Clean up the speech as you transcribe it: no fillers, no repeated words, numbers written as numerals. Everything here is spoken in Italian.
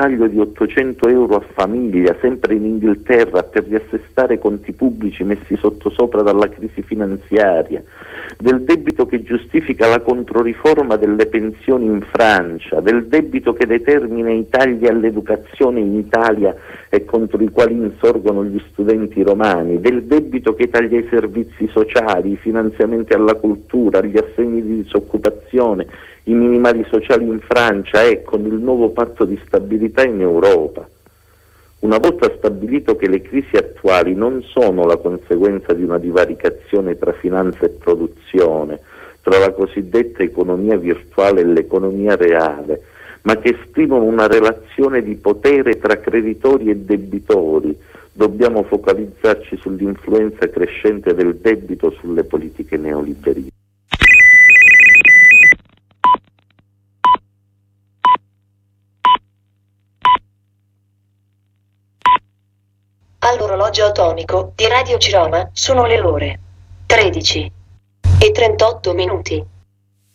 taglio di 800 euro a famiglia, sempre in Inghilterra, per riassestare conti pubblici messi sottosopra dalla crisi finanziaria, del debito che giustifica la controriforma delle pensioni in Francia, del debito che determina i tagli all'educazione in Italia e contro i quali insorgono gli studenti romani, del debito che taglia i servizi sociali, i finanziamenti alla cultura, gli assegni di disoccupazione, i minimali sociali in Francia e con il nuovo patto di stabilità in Europa. Una volta stabilito che le crisi attuali non sono la conseguenza di una divaricazione tra finanza e produzione, tra la cosiddetta economia virtuale e l'economia reale, ma che esprimono una relazione di potere tra creditori e debitori, dobbiamo focalizzarci sull'influenza crescente del debito sulle politiche neoliberiste. All'orologio atomico di Radio Ciroma sono le ore 13:38.